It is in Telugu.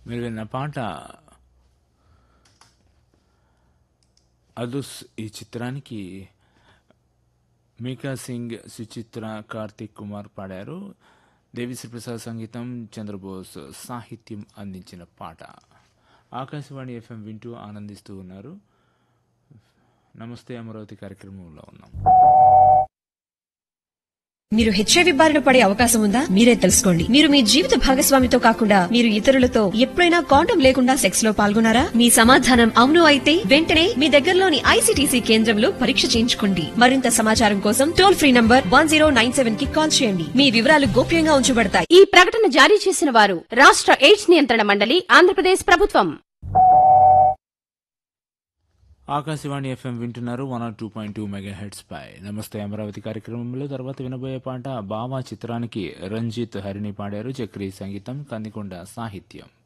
మీరు విన్న పాట అదుస్. ఈ చిత్రానికి మీకా సింగ్, సుచిత్ర, కార్తిక్ కుమార్ పాడారు. దేవిశ్రీ ప్రసాద్ సంగీతం, చంద్రబోస్ సాహిత్యం అందించిన పాట. ఆకాశవాణి ఎఫ్ఎం వింటూ ఆనందిస్తూ ఉన్నారు. నమస్తే అమరావతి కార్యక్రమంలో ఉన్నాం. మీరు హెచ్ఐవి బారిన పడే అవకాశం ఉందా? మీరే తెలుసుకోండి. మీరు మీ జీవిత భాగస్వామితో కాకుండా మీరు ఇతరులతో ఎప్పుడైనా కాండం లేకుండా సెక్స్ లో పాల్గొన్నారా? మీ సమాధానం అవును అయితే వెంటనే మీ దగ్గరలోని ఐసీటీసీ కేంద్రంలో పరీక్ష చేయించుకోండి. మరింత సమాచారం కోసం టోల్ ఫ్రీ నంబర్ 1097 కి కాల్ చేయండి. మీ వివరాలు గోప్యంగా ఉంచబడతాయి. ఈ ప్రకటన జారీ చేసిన వారు రాష్ట్ర ఎయిడ్స్ నియంత్రణ మండలి, ఆంధ్రప్రదేశ్ ప్రభుత్వం. ఆకాశవాణి ఎఫ్ఎం వింటున్నారు 102.2 మెగాహెర్ట్జ్ పై. నమస్తే అమరావతి కార్యక్రమంలో తర్వాత వినబోయే పాట బావా చిత్రానికి రంజిత్ హరిని పాడారు. చక్రీ సంగీతం, కందికొండ సాహిత్యం.